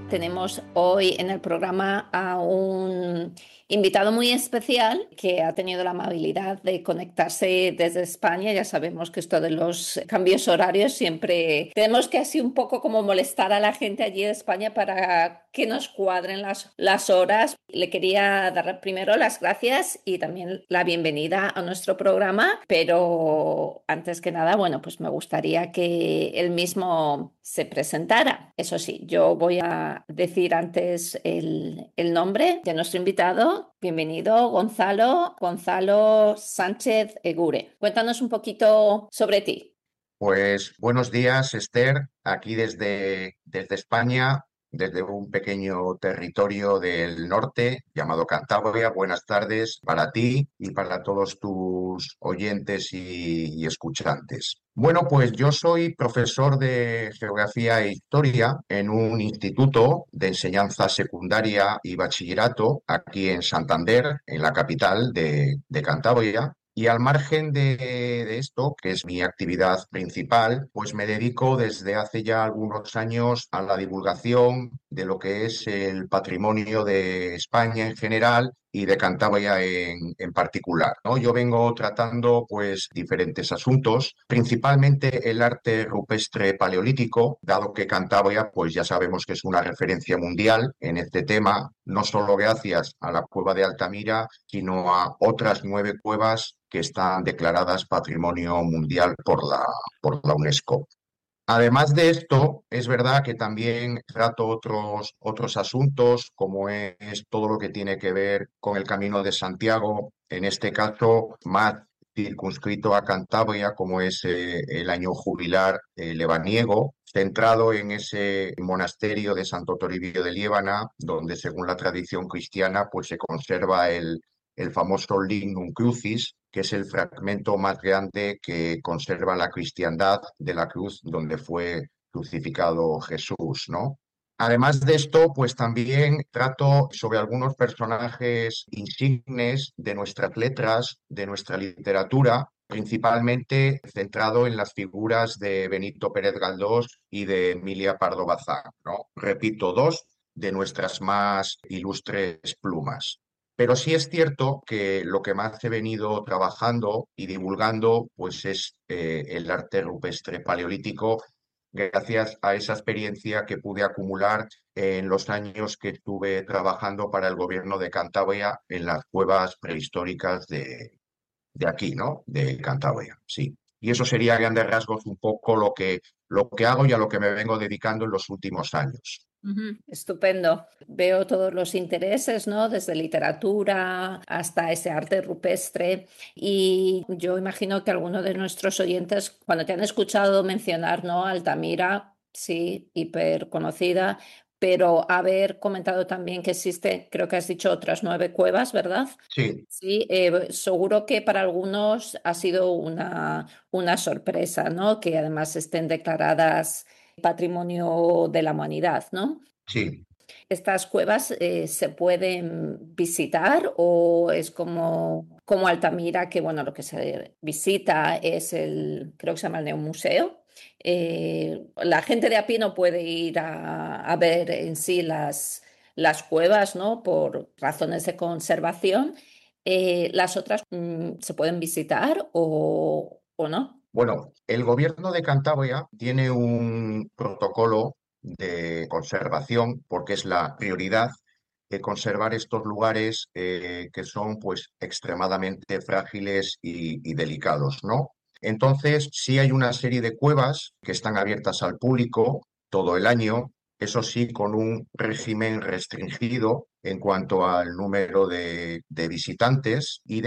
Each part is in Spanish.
Tenemos hoy en el programa a un invitado muy especial que ha tenido la amabilidad de conectarse desde España. Ya sabemos que esto de los cambios horarios siempre tenemos que así un poco como molestar a la gente allí de España para que nos cuadren las horas. Le quería dar primero las gracias y también la bienvenida a nuestro programa, pero antes que nada, bueno, pues me gustaría que él mismo se presentara. Eso sí, yo voy a decir antes el nombre de nuestro invitado. Bienvenido, Gonzalo Sánchez Egure. Cuéntanos un poquito sobre ti. Pues buenos días, Esther, aquí desde España, desde un pequeño territorio del norte llamado Cantabria. Buenas tardes para ti y para todos tus oyentes y escuchantes. Bueno, pues yo soy profesor de Geografía e Historia en un instituto de enseñanza secundaria y bachillerato aquí en Santander, en la capital de Cantabria. Y al margen de esto, que es mi actividad principal, pues me dedico desde hace ya algunos años a la divulgación de lo que es el patrimonio de España en general y de Cantabria en particular, ¿no? Yo vengo tratando pues diferentes asuntos, principalmente el arte rupestre paleolítico, dado que Cantabria pues ya sabemos que es una referencia mundial en este tema, no solo gracias a la cueva de Altamira, sino a otras 9 cuevas que están declaradas Patrimonio Mundial por la UNESCO. Además de esto, es verdad que también trato otros asuntos, como es todo lo que tiene que ver con el Camino de Santiago, en este caso más circunscrito a Cantabria, como es el año jubilar lebaniego, centrado en ese monasterio de Santo Toribio de Liébana, donde según la tradición cristiana pues se conserva el famoso Lignum Crucis, que es el fragmento más grande que conserva la cristiandad de la cruz donde fue crucificado Jesús, ¿no? Además de esto, pues también trato sobre algunos personajes insignes de nuestras letras, de nuestra literatura, principalmente centrado en las figuras de Benito Pérez Galdós y de Emilia Pardo Bazán, ¿no? Repito, dos de nuestras más ilustres plumas. Pero sí es cierto que lo que más he venido trabajando y divulgando pues es el arte rupestre paleolítico gracias a esa experiencia que pude acumular en los años que estuve trabajando para el gobierno de Cantabria en las cuevas prehistóricas de aquí, ¿no? De Cantabria, sí. Y eso sería a grandes rasgos un poco lo que hago y a lo que me vengo dedicando en los últimos años. Ujú. Estupendo. Veo todos los intereses, ¿no? Desde literatura hasta ese arte rupestre. Y yo imagino que algunos de nuestros oyentes, cuando te han escuchado mencionar, ¿no? Altamira, sí, hiper conocida, pero haber comentado también que existe, creo que has dicho otras 9 cuevas, ¿verdad? Sí, Sí, seguro que para algunos ha sido una sorpresa, ¿no? Que además estén declaradas Patrimonio de la Humanidad, ¿no? sí. ¿Estas cuevas se pueden visitar o es como Altamira, que bueno, lo que se visita es creo que se llama el Neomuseo? La gente de a pie no puede ir a ver en sí las cuevas, ¿no? Por razones de conservación. Las otras se pueden visitar o no. Bueno, el gobierno de Cantabria tiene un protocolo de conservación porque es la prioridad de conservar estos lugares que son pues extremadamente frágiles y delicados, ¿no? Entonces, sí hay una serie de cuevas que están abiertas al público todo el año, eso sí, con un régimen restringido en cuanto al número de visitantes, y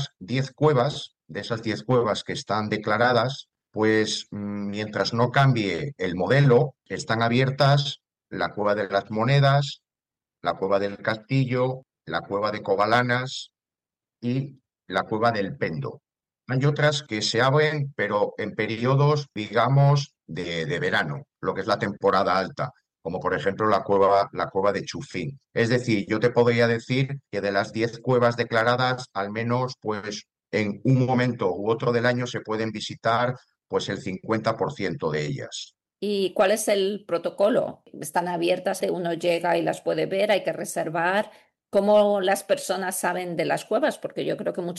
de esas 10 cuevas que están declaradas, pues mientras no cambie el modelo, están abiertas la Cueva de las Monedas, la Cueva del Castillo, la Cueva de Covalanas y la Cueva del Pendo. Hay otras que se abren, pero en periodos, digamos, de verano, lo que es la temporada alta, como por ejemplo la cueva de Chufín. Es decir, yo te podría decir que de las 10 cuevas declaradas, al menos pues en un momento u otro del año se pueden visitar pues el 50% de ellas. ¿Y cuál es el protocolo? ¿Están abiertas, uno llega y las puede ver, hay que reservar? ¿Cómo las personas saben de las cuevas? Porque yo creo que muchas